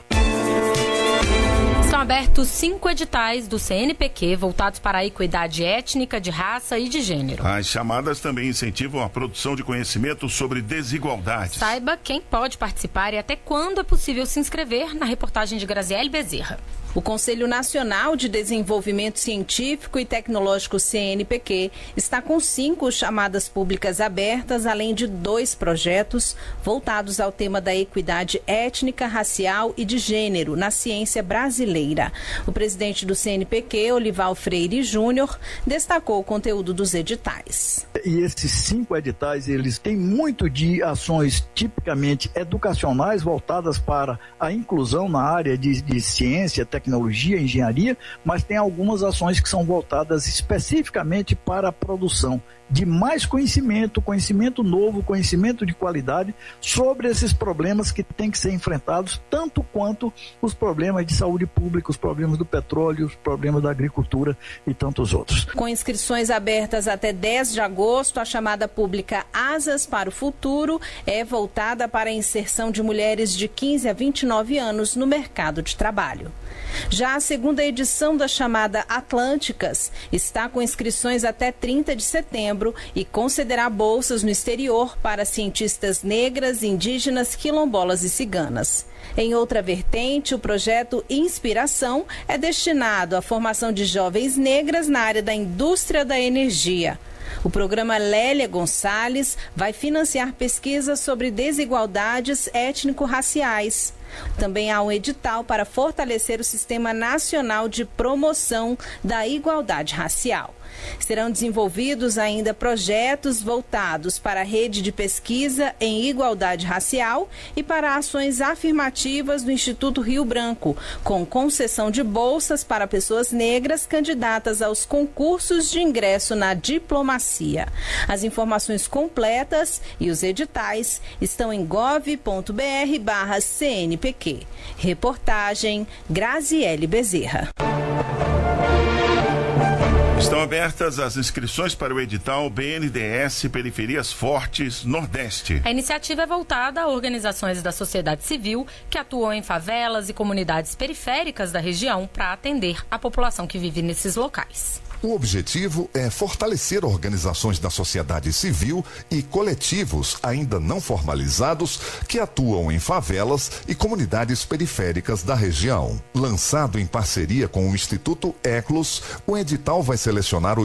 Estão abertos 5 editais do CNPq voltados para a equidade étnica, de raça e de gênero. As chamadas também incentivam a produção de conhecimento sobre desigualdades. Saiba quem pode participar e até quando é possível se inscrever na reportagem de Graziele Bezerra. O Conselho Nacional de Desenvolvimento Científico e Tecnológico, CNPq, está com 5 chamadas públicas abertas, além de 2 projetos voltados ao tema da equidade étnica, racial e de gênero na ciência brasileira. O presidente do CNPq, Olival Freire Júnior, destacou o conteúdo dos editais. E esses 5 editais, eles têm muito de ações tipicamente educacionais voltadas para a inclusão na área de ciência, tecnologia, engenharia, mas tem algumas ações que são voltadas especificamente para a produção de mais conhecimento, conhecimento novo, conhecimento de qualidade sobre esses problemas que têm que ser enfrentados, tanto quanto os problemas de saúde pública, os problemas do petróleo, os problemas da agricultura e tantos outros. Com inscrições abertas até 10 de agosto, a chamada pública Asas para o Futuro é voltada para a inserção de mulheres de 15 a 29 anos no mercado de trabalho. Já a segunda edição da chamada Atlânticas está com inscrições até 30 de setembro e concederá bolsas no exterior para cientistas negras, indígenas, quilombolas e ciganas. Em outra vertente, o projeto Inspiração é destinado à formação de jovens negras na área da indústria da energia. O programa Lélia Gonçalves vai financiar pesquisas sobre desigualdades étnico-raciais. Também há um edital para fortalecer o Sistema Nacional de Promoção da Igualdade Racial. Serão desenvolvidos ainda projetos voltados para a rede de pesquisa em igualdade racial e para ações afirmativas do Instituto Rio Branco, com concessão de bolsas para pessoas negras candidatas aos concursos de ingresso na diplomacia. As informações completas e os editais estão em gov.br/CNPq. Reportagem Graziele Bezerra. Estão abertas as inscrições para o edital BNDES Periferias Fortes Nordeste. A iniciativa é voltada a organizações da sociedade civil que atuam em favelas e comunidades periféricas da região para atender a população que vive nesses locais. O objetivo é fortalecer organizações da sociedade civil e coletivos ainda não formalizados que atuam em favelas e comunidades periféricas da região. Lançado em parceria com o Instituto Eclos, o edital vai selecionar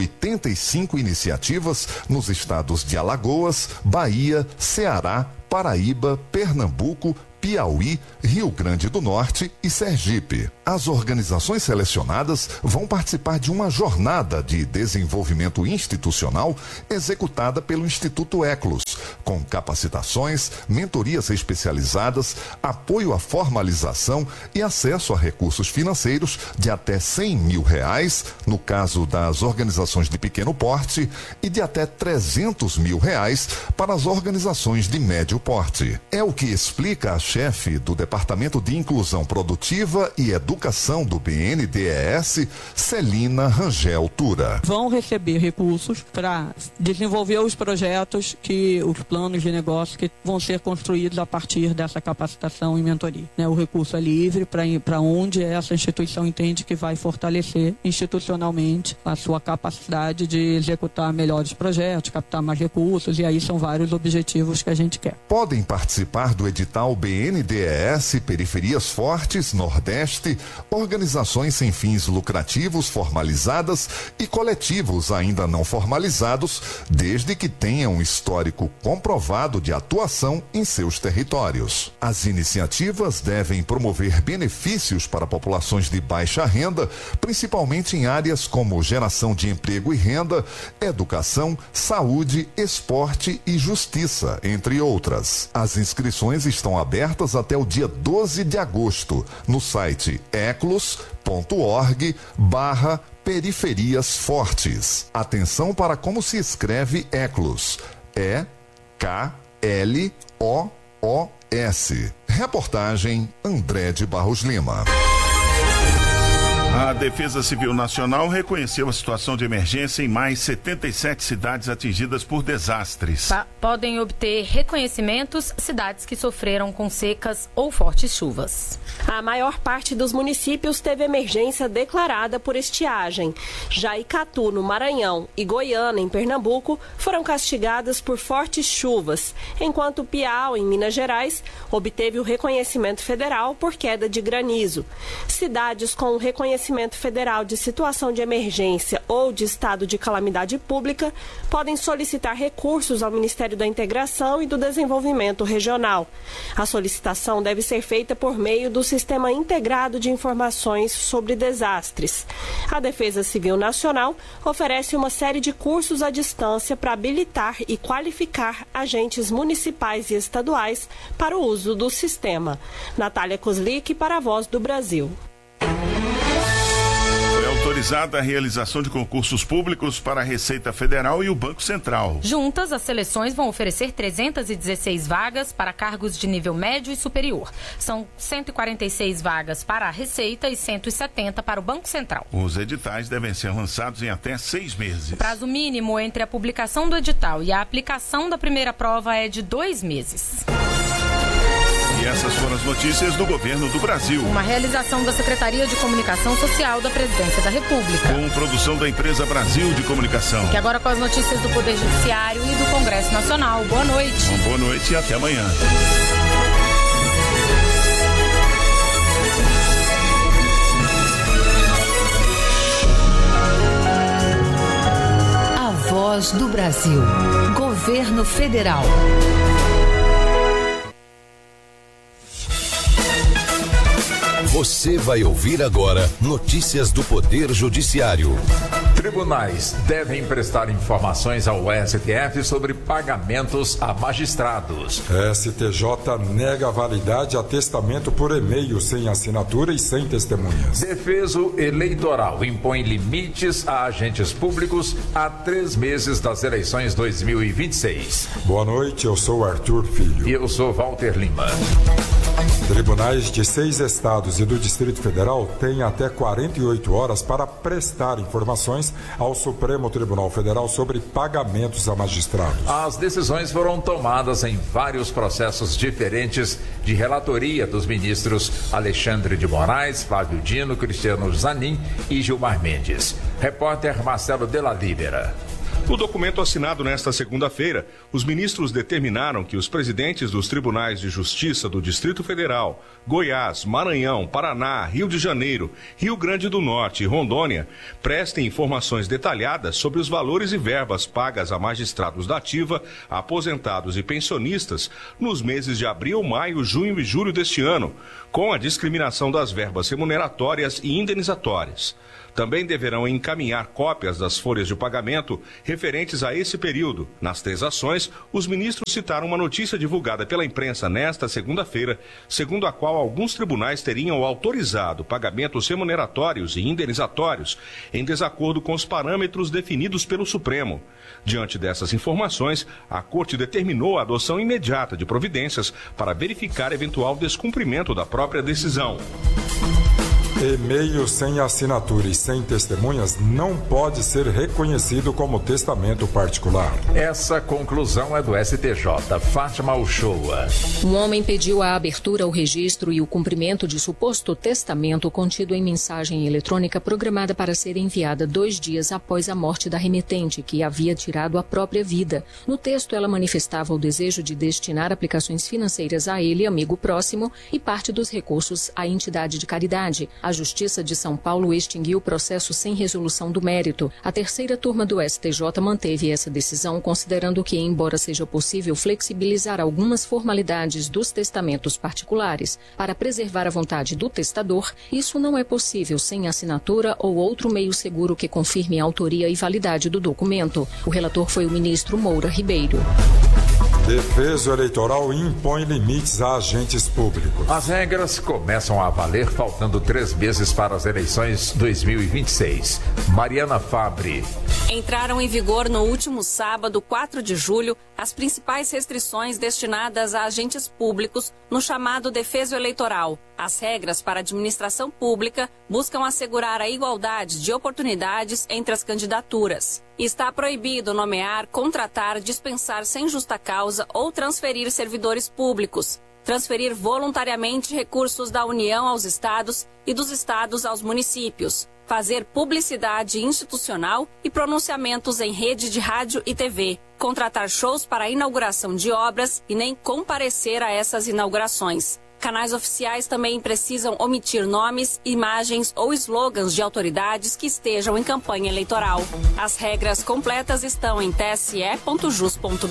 85 iniciativas nos estados de Alagoas, Bahia, Ceará, Paraíba, Pernambuco, Piauí, Rio Grande do Norte e Sergipe. As organizações selecionadas vão participar de uma jornada de desenvolvimento institucional executada pelo Instituto Eclos, com capacitações, mentorias especializadas, apoio à formalização e acesso a recursos financeiros de até R$100 mil, no caso das organizações de pequeno porte, e de até R$300 mil para as organizações de médio porte. É o que explica a chefe do Departamento de Inclusão Produtiva e Educação do BNDES, Celina Rangel Tura. Vão receber recursos para desenvolver os projetos, os planos de negócio que vão ser construídos a partir dessa capacitação e mentoria. O recurso é livre para onde essa instituição entende que vai fortalecer institucionalmente a sua capacidade de executar melhores projetos, captar mais recursos, e aí são vários objetivos que a gente quer. Podem participar do edital BNDES Periferias Fortes Nordeste, organizações sem fins lucrativos formalizadas e coletivos ainda não formalizados, desde que tenham um histórico comprovado de atuação em seus territórios. As iniciativas devem promover benefícios para populações de baixa renda, principalmente em áreas como geração de emprego e renda, educação, saúde, esporte e justiça, entre outras. As inscrições estão abertas até o dia 12 de agosto no site eclos.org/periferias fortes. Atenção para como se escreve Eclos. EKLOOS. Reportagem André de Barros Lima. A Defesa Civil Nacional reconheceu a situação de emergência em mais 77 cidades atingidas por desastres. Podem obter reconhecimentos cidades que sofreram com secas ou fortes chuvas. A maior parte dos municípios teve emergência declarada por estiagem. Já Icatu, no Maranhão, e Goiânia, em Pernambuco, foram castigadas por fortes chuvas, enquanto Piau, em Minas Gerais, obteve o reconhecimento federal por queda de granizo. Cidades com o reconhecimento federal de situação de emergência ou de estado de calamidade pública podem solicitar recursos ao Ministério da Integração e do Desenvolvimento Regional. A solicitação deve ser feita por meio do Sistema Integrado de Informações sobre Desastres. A Defesa Civil Nacional oferece uma série de cursos à distância para habilitar e qualificar agentes municipais e estaduais para o uso do sistema. Natália Kozlik, para a Voz do Brasil. Autorizada a realização de concursos públicos para a Receita Federal e o Banco Central. Juntas, as seleções vão oferecer 316 vagas para cargos de nível médio e superior. São 146 vagas para a Receita e 170 para o Banco Central. Os editais devem ser lançados em até 6 meses. O prazo mínimo entre a publicação do edital e a aplicação da primeira prova é de 2 meses. E essas foram as notícias do Governo do Brasil. Uma realização da Secretaria de Comunicação Social da Presidência da República. Com produção da Empresa Brasil de Comunicação. E agora com as notícias do Poder Judiciário e do Congresso Nacional. Boa noite. Boa noite e até amanhã. A Voz do Brasil. Governo Federal. Você vai ouvir agora notícias do Poder Judiciário. Tribunais devem prestar informações ao STF sobre pagamentos a magistrados. STJ nega validade a testamento por e-mail sem assinatura e sem testemunhas. Defeso Eleitoral impõe limites a agentes públicos a 3 meses das eleições 2026. Boa noite, eu sou Arthur Filho. E eu sou Walter Lima. Tribunais de 6 estados e do Distrito Federal têm até 48 horas para prestar informações ao Supremo Tribunal Federal sobre pagamentos a magistrados. As decisões foram tomadas em vários processos diferentes de relatoria dos ministros Alexandre de Moraes, Flávio Dino, Cristiano Zanin e Gilmar Mendes. Repórter Marcelo Della Libera. No documento assinado nesta segunda-feira, os ministros determinaram que os presidentes dos tribunais de justiça do Distrito Federal, Goiás, Maranhão, Paraná, Rio de Janeiro, Rio Grande do Norte e Rondônia prestem informações detalhadas sobre os valores e verbas pagas a magistrados da ativa, aposentados e pensionistas nos meses de abril, maio, junho e julho deste ano, com a discriminação das verbas remuneratórias e indenizatórias. Também deverão encaminhar cópias das folhas de pagamento referentes a esse período. Nas 3 ações, os ministros citaram uma notícia divulgada pela imprensa nesta segunda-feira, segundo a qual alguns tribunais teriam autorizado pagamentos remuneratórios e indenizatórios em desacordo com os parâmetros definidos pelo Supremo. Diante dessas informações, a Corte determinou a adoção imediata de providências para verificar eventual descumprimento da própria decisão. E-mail sem assinatura e sem testemunhas não pode ser reconhecido como testamento particular. Essa conclusão é do STJ. Fátima Uchoa. Um homem pediu a abertura ao registro e o cumprimento de suposto testamento contido em mensagem eletrônica programada para ser enviada 2 dias após a morte da remetente, que havia tirado a própria vida. No texto, ela manifestava o desejo de destinar aplicações financeiras a ele, amigo próximo, e parte dos recursos à entidade de caridade. A Justiça de São Paulo extinguiu o processo sem resolução do mérito. A 3ª turma do STJ manteve essa decisão, considerando que, embora seja possível flexibilizar algumas formalidades dos testamentos particulares para preservar a vontade do testador, isso não é possível sem assinatura ou outro meio seguro que confirme a autoria e validade do documento. O relator foi o ministro Moura Ribeiro. Defeso Eleitoral impõe limites a agentes públicos. As regras começam a valer faltando 3 meses para as eleições 2026. Mariana Fabre. Entraram em vigor no último sábado, 4 de julho, as principais restrições destinadas a agentes públicos no chamado Defeso Eleitoral. As regras para a administração pública buscam assegurar a igualdade de oportunidades entre as candidaturas. Está proibido nomear, contratar, dispensar sem justa causa ou transferir servidores públicos, transferir voluntariamente recursos da União aos estados e dos estados aos municípios, fazer publicidade institucional e pronunciamentos em rede de rádio e TV, contratar shows para a inauguração de obras e nem comparecer a essas inaugurações. Canais oficiais também precisam omitir nomes, imagens ou slogans de autoridades que estejam em campanha eleitoral. As regras completas estão em tse.jus.br.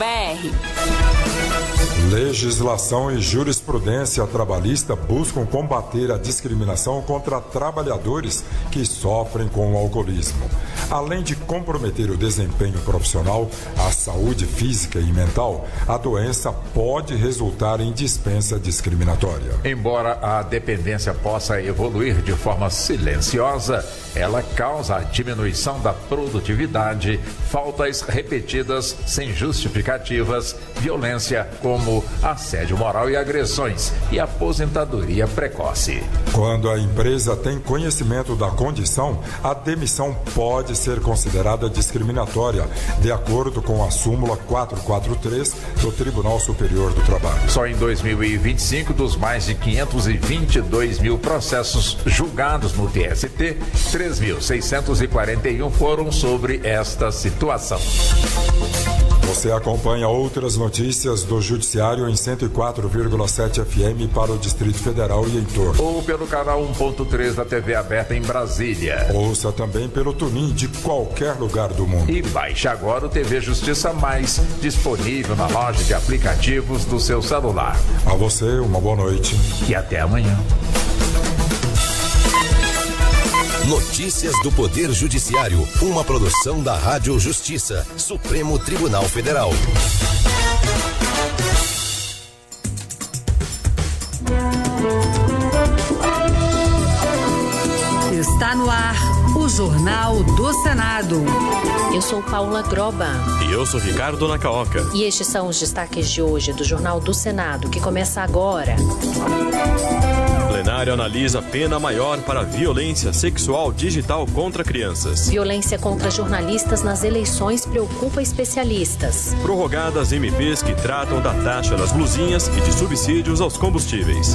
Legislação e jurisprudência trabalhista buscam combater a discriminação contra trabalhadores que sofrem com o alcoolismo. Além de comprometer o desempenho profissional, a saúde física e mental, a doença pode resultar em dispensa discriminatória. Embora a dependência possa evoluir de forma silenciosa, ela causa a diminuição da produtividade, faltas repetidas sem justificativas, violência como assédio moral e agressões e aposentadoria precoce. Quando a empresa tem conhecimento da condição, a demissão pode ser considerada discriminatória, de acordo com a súmula 443 do Tribunal Superior do Trabalho. Só em 2025, dos mais de 522 mil processos julgados no TST, 3.641 foram sobre esta situação. Você acompanha outras notícias do Judiciário em 104,7 FM para o Distrito Federal e em torno. Ou pelo canal 1.3 da TV aberta em Brasília. Ouça também pelo TuneIn de qualquer lugar do mundo. E baixe agora o TV Justiça Mais, disponível na loja de aplicativos do seu celular. A você, uma boa noite. E até amanhã. Notícias do Poder Judiciário, uma produção da Rádio Justiça, Supremo Tribunal Federal. Está no ar o Jornal do Senado. Eu sou Paula Groba. E eu sou Ricardo Nacaoca. E estes são os destaques de hoje do Jornal do Senado, que começa agora. Plenário analisa pena maior para violência sexual digital contra crianças. Violência contra jornalistas nas eleições preocupa especialistas. Prorrogadas MPs que tratam da taxa das blusinhas e de subsídios aos combustíveis.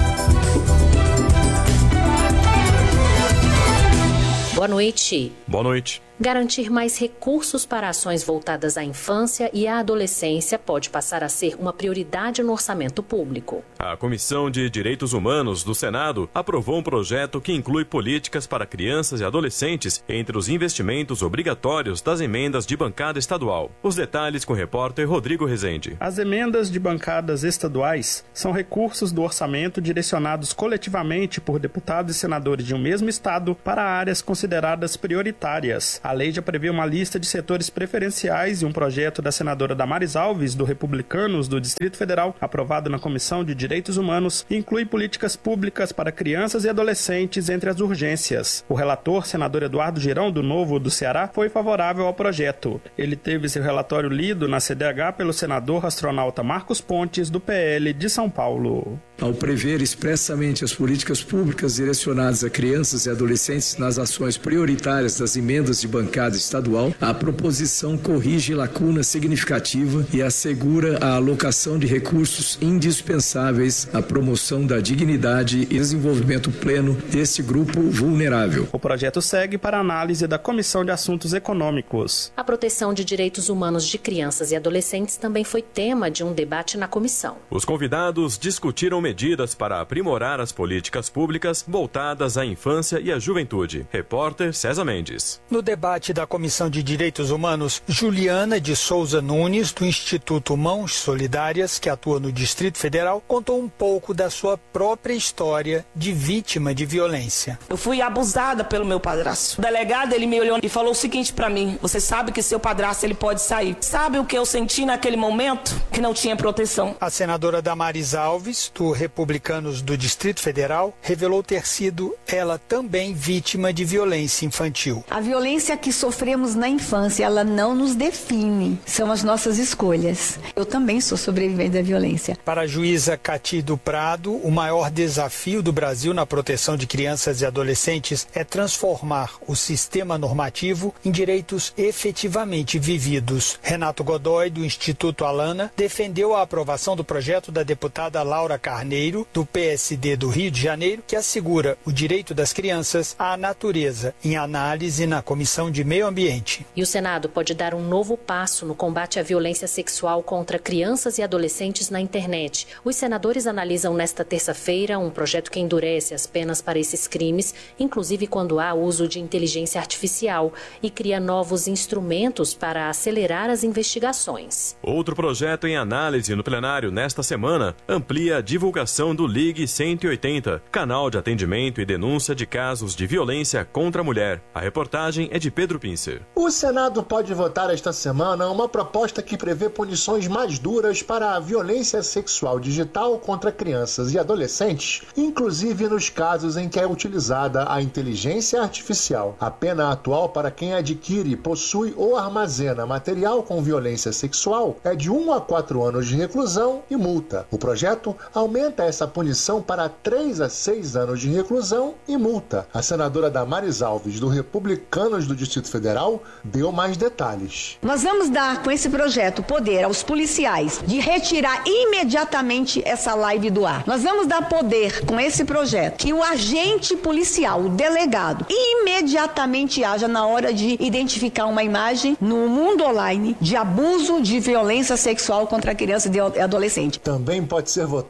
Boa noite. Boa noite. Garantir mais recursos para ações voltadas à infância e à adolescência pode passar a ser uma prioridade no orçamento público. A Comissão de Direitos Humanos do Senado aprovou um projeto que inclui políticas para crianças e adolescentes entre os investimentos obrigatórios das emendas de bancada estadual. Os detalhes com o repórter Rodrigo Rezende. As emendas de bancadas estaduais são recursos do orçamento direcionados coletivamente por deputados e senadores de um mesmo estado para áreas consideradas prioritárias. A lei já prevê uma lista de setores preferenciais e um projeto da senadora Damares Alves, do Republicanos do Distrito Federal, aprovado na Comissão de Direitos Humanos, inclui políticas públicas para crianças e adolescentes entre as urgências. O relator, senador Eduardo Girão, do Novo do Ceará, foi favorável ao projeto. Ele teve seu relatório lido na CDH pelo senador astronauta Marcos Pontes, do PL de São Paulo. Ao prever expressamente as políticas públicas direcionadas a crianças e adolescentes nas ações prioritárias das emendas de bancada estadual, a proposição corrige lacuna significativa e assegura a alocação de recursos indispensáveis à promoção da dignidade e desenvolvimento pleno desse grupo vulnerável. O projeto segue para análise da Comissão de Assuntos Econômicos. A proteção de direitos humanos de crianças e adolescentes também foi tema de um debate na comissão. Os convidados discutiram medidas para aprimorar as políticas públicas voltadas à infância e à juventude. Repórter César Mendes. No debate da Comissão de Direitos Humanos, Juliana de Souza Nunes, do Instituto Mãos Solidárias, que atua no Distrito Federal, contou um pouco da sua própria história de vítima de violência. Eu fui abusada pelo meu padrasto. O delegado, ele me olhou e falou o seguinte pra mim: você sabe que seu padrasto ele pode sair. Sabe o que eu senti naquele momento? Que não tinha proteção. A senadora Damares Alves, do Republicanos do Distrito Federal, revelou ter sido ela também vítima de violência infantil. A violência que sofremos na infância, ela não nos define, são as nossas escolhas. Eu também sou sobrevivente da violência. Para a juíza Cati do Prado, o maior desafio do Brasil na proteção de crianças e adolescentes é transformar o sistema normativo em direitos efetivamente vividos. Renato Godoy, do Instituto Alana, defendeu a aprovação do projeto da deputada Laura Carneiro, do PSD do Rio de Janeiro, que assegura o direito das crianças à natureza, em análise na Comissão de Meio Ambiente. E o Senado pode dar um novo passo no combate à violência sexual contra crianças e adolescentes na internet. Os senadores analisam nesta terça-feira um projeto que endurece as penas para esses crimes, inclusive quando há uso de inteligência artificial, e cria novos instrumentos para acelerar as investigações. Outro projeto em análise no plenário nesta semana amplia a divulgação do Ligue 180, canal de atendimento e denúncia de casos de violência contra a mulher. A reportagem é de Pedro Pincer. O Senado pode votar esta semana uma proposta que prevê punições mais duras para a violência sexual digital contra crianças e adolescentes, inclusive nos casos em que é utilizada a inteligência artificial. A pena atual para quem adquire, possui ou armazena material com violência sexual é de 1 a 4 anos de reclusão e multa. O projeto aumenta essa punição para 3 a 6 anos de reclusão e multa. A senadora Damares Alves, do Republicanos do Distrito Federal, deu mais detalhes. Nós vamos dar, com esse projeto, poder aos policiais de retirar imediatamente essa live do ar. Nós vamos dar poder, com esse projeto, que o agente policial, o delegado, imediatamente haja na hora de identificar uma imagem no mundo online de abuso de violência sexual contra criança e adolescente. Também pode ser votada a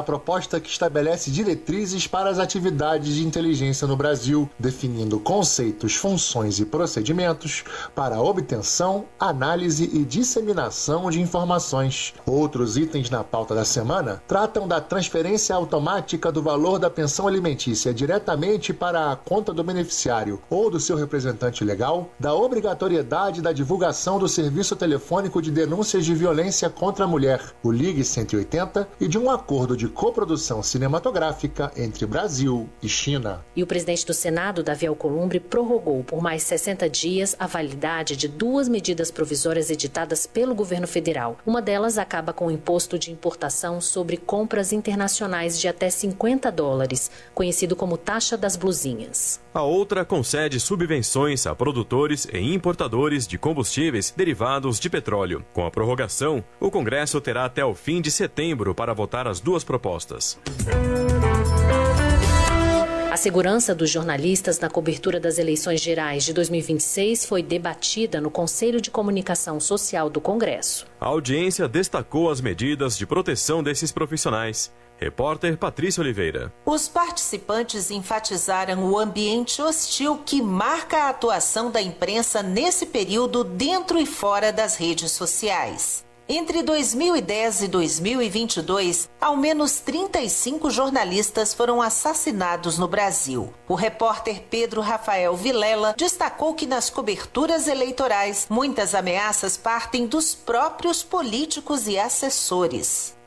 proposta que estabelece diretrizes para as atividades de inteligência no Brasil, definindo conceitos, funções e procedimentos para a obtenção, análise e disseminação de informações. Outros itens na pauta da semana tratam da transferência automática do valor da pensão alimentícia diretamente para a conta do beneficiário ou do seu representante legal, da obrigatoriedade da divulgação do serviço telefônico de denúncias de violência contra a mulher, o Ligue 180, e de um acordo de coprodução cinematográfica entre Brasil e China. E o presidente do Senado, Davi Alcolumbre, prorrogou por mais 60 dias a validade de 2 medidas provisórias editadas pelo governo federal. Uma delas acaba com o imposto de importação sobre compras internacionais de até $50, conhecido como taxa das blusinhas. A outra concede subvenções a produtores e importadores de combustíveis derivados de petróleo. Com a prorrogação, o Congresso terá até o fim de setembro para votar as duas propostas. A segurança dos jornalistas na cobertura das eleições gerais de 2026 foi debatida no Conselho de Comunicação Social do Congresso. A audiência destacou as medidas de proteção desses profissionais. Repórter Patrícia Oliveira. Os participantes enfatizaram o ambiente hostil que marca a atuação da imprensa nesse período dentro e fora das redes sociais. Entre 2010 e 2022, ao menos 35 jornalistas foram assassinados no Brasil. O repórter Pedro Rafael Vilela destacou que nas coberturas eleitorais, muitas ameaças partem dos próprios políticos e assessores.